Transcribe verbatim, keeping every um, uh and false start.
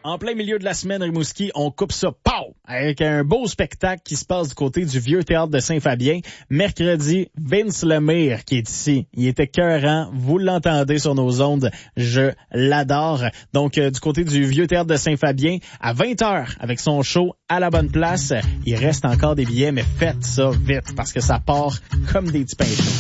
En plein milieu de la semaine, Rimouski, on coupe ça, pow! Avec un beau spectacle qui se passe du côté du Vieux Théâtre de Saint-Fabien. Mercredi, Vince Lemire qui est ici. Il était écœurant. Vous l'entendez sur nos ondes. Je l'adore. Donc, euh, du côté du Vieux Théâtre de Saint-Fabien, à vingt heures, avec son show à la bonne place. Il reste encore des billets, mais faites ça vite parce que ça part comme des petits pains chauds.